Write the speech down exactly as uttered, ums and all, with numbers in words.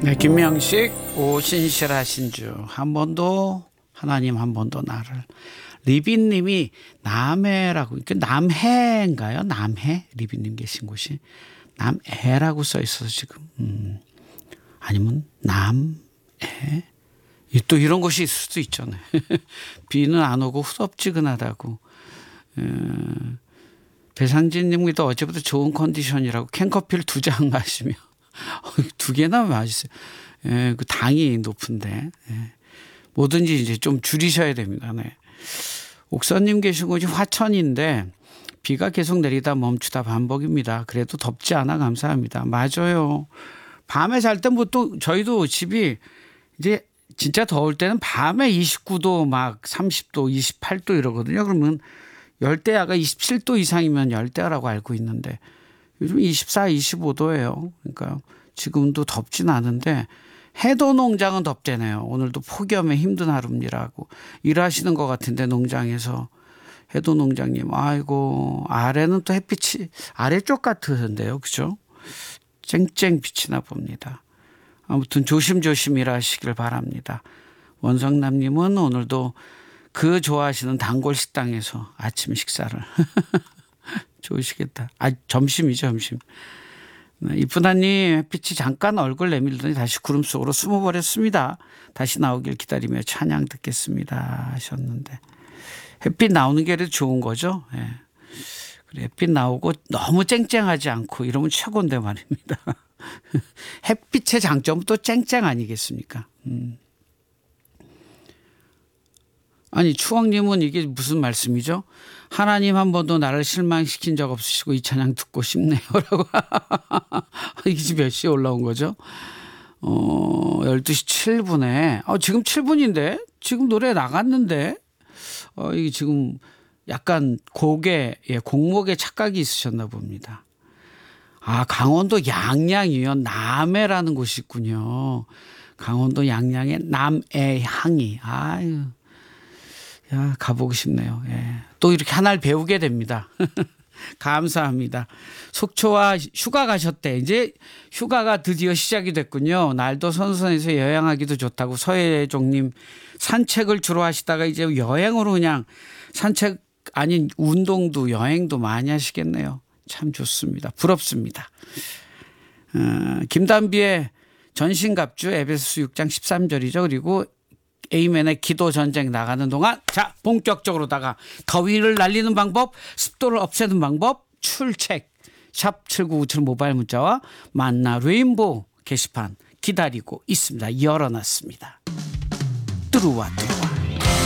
네, 김명식 오신실하신 주 한 번도 하나님 한 번도 나를. 리빈님이 남해라고, 그 남해인가요? 남해? 리빈님 계신 곳이 남해라고 써 있어서 지금 음. 아니면 남해? 또 이런 곳이 있을 수도 있잖아요. 비는 안 오고 후덥지근하다고. 음, 배상진님도 어제부터 좋은 컨디션이라고 캔커피를 두 잔 마시며 두 개나 마시세요. 예, 그 당이 높은데 예. 뭐든지 이제 좀 줄이셔야 됩니다. 네. 옥선님 계신 곳이 화천인데 비가 계속 내리다 멈추다 반복입니다. 그래도 덥지 않아 감사합니다. 맞아요. 밤에 잘 때 뭐 또 저희도 집이 이제 진짜 더울 때는 밤에 이십구 도 막 삼십 도 이십팔 도 이러거든요. 그러면 열대야가 이십칠 도 이상이면 열대야라고 알고 있는데 요즘 이십사, 이십오 도예요. 그러니까 지금도 덥진 않은데 해도 농장은 덥대네요. 오늘도 폭염에 힘든 하루입니다라고 일하시는 것 같은데 농장에서 해도 농장님 아이고 아래는 또 햇빛이 아래쪽 같으신데요. 그죠? 쨍쨍 비치나 봅니다. 아무튼 조심조심 일하시길 바랍니다. 원성남님은 오늘도 그 좋아하시는 단골 식당에서 아침 식사를 좋으시겠다. 아 점심이죠 점심. 이쁜아님 햇빛이 잠깐 얼굴 내밀더니 다시 구름 속으로 숨어버렸습니다. 다시 나오길 기다리며 찬양 듣겠습니다 하셨는데 햇빛 나오는 게 좋은 거죠. 예. 그래, 햇빛 나오고 너무 쨍쨍하지 않고 이러면 최고인데 말입니다. 햇빛의 장점은 또 쨍쨍 아니겠습니까? 음. 아니 추억님은 이게 무슨 말씀이죠? 하나님 한 번도 나를 실망시킨 적 없으시고 이 찬양 듣고 싶네요 라고. 이게 지금 몇 시에 올라온 거죠? 어, 열두 시 칠 분에 어, 지금 칠 분인데 지금 노래 나갔는데 어, 이게 지금 약간 곡에 예, 곡목에 착각이 있으셨나 봅니다. 아 강원도 양양이요. 남해라는 곳이 있군요. 강원도 양양의 남해향이. 아유. 야, 가보고 싶네요. 예. 또 이렇게 하나를 배우게 됩니다. 감사합니다. 속초와 휴가 가셨대. 이제 휴가가 드디어 시작이 됐군요. 날도 선선해서 여행하기도 좋다고 서혜종님 산책을 주로 하시다가 이제 여행으로 그냥 산책 아닌 운동도 여행도 많이 하시겠네요. 참 좋습니다. 부럽습니다. 어, 김담비의 전신갑주 에베소서 육 장 십삼 절이죠. 그리고 에이맨의 기도 전쟁 나가는 동안 자 본격적으로다가 더위를 날리는 방법, 습도를 없애는 방법, 출첵 샵 칠구구칠 모바일 문자와 만나 레인보우 게시판 기다리고 있습니다. 열어놨습니다. 뚜루와 뚜루.